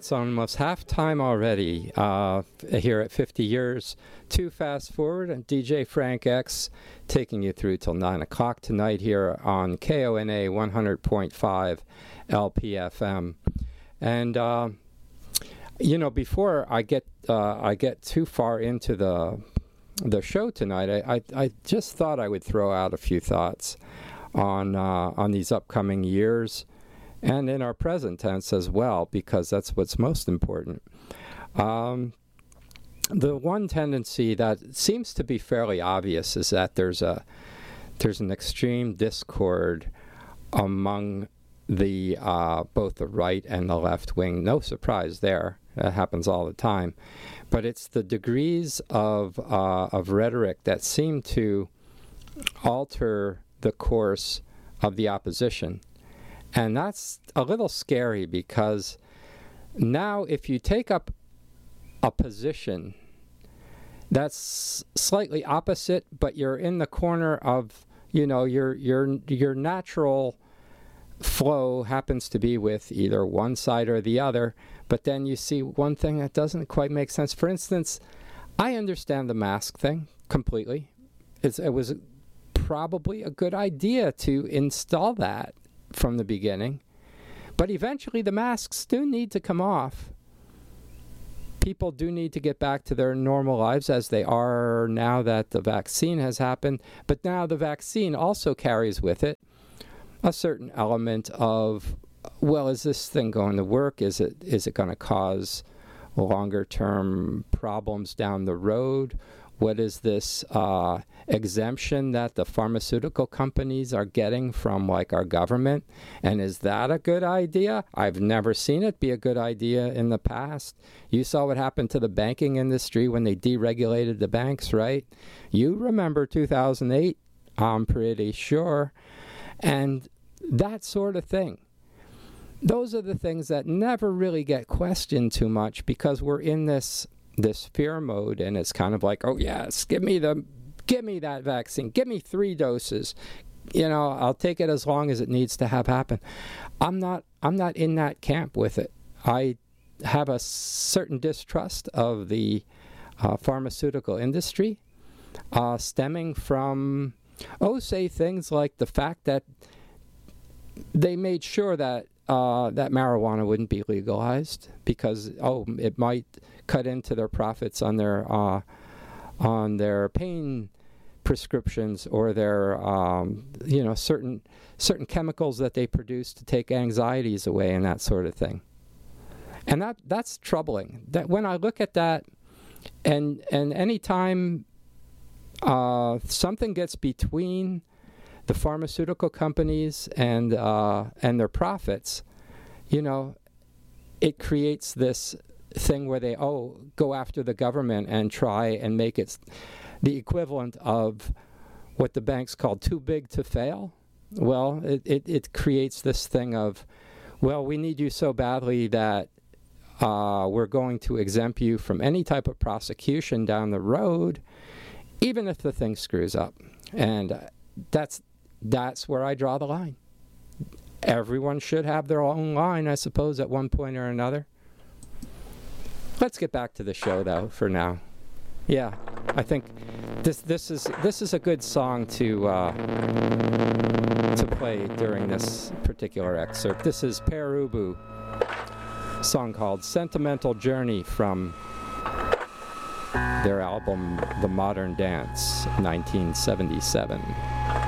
it's almost halftime already here at 50 years. To fast forward, and DJ Frank X taking you through till 9 o'clock tonight here on KONA 100.5 LPFM. And before I get too far into the show tonight, I just thought I would throw out a few thoughts on these upcoming years, and in our present tense as well, because that's what's most important. The one tendency that seems to be fairly obvious is that there's an extreme discord among the both the right and the left wing. No surprise there. That happens all the time. But it's the degrees of rhetoric that seem to alter the course of the opposition. And that's a little scary, because now if you take up a position that's slightly opposite, but you're in the corner of, your natural flow happens to be with either one side or the other, but then you see one thing that doesn't quite make sense. For instance, I understand the mask thing completely. It was probably a good idea to install that from the beginning, but eventually the masks do need to come off. People do need to get back to their normal lives as they are now that the vaccine has happened, but now the vaccine also carries with it a certain element of, well, is this thing going to work? Is it going to cause longer term problems down the road? What is this exemption that the pharmaceutical companies are getting from, like, our government? And is that a good idea? I've never seen it be a good idea in the past. You saw what happened to the banking industry when they deregulated the banks, right? You remember 2008, I'm pretty sure. And that sort of thing. Those are the things that never really get questioned too much, because we're in this fear mode, and it's kind of like, oh yes, give me that vaccine, give me 3 doses, I'll take it as long as it needs to have happen. I'm not in that camp with it. I have a certain distrust of the pharmaceutical industry, stemming from say things like the fact that they made sure that that marijuana wouldn't be legalized because it might cut into their profits on their pain prescriptions, or their certain chemicals that they produce to take anxieties away and that sort of thing. And that's troubling. That when I look at that, and any time something gets between the pharmaceutical companies and their profits, it creates this thing where they go after the government and try and make it the equivalent of what the banks called too big to fail. Well, it creates this thing of, well, we need you so badly that we're going to exempt you from any type of prosecution down the road, even if the thing screws up. And that's where I draw the line. Everyone should have their own line, I suppose, at one point or another. Let's get back to the show, though, for now. Yeah, I think this is a good song to play during this particular excerpt. This is Pere Ubu, a song called Sentimental Journey from their album The Modern Dance, 1977.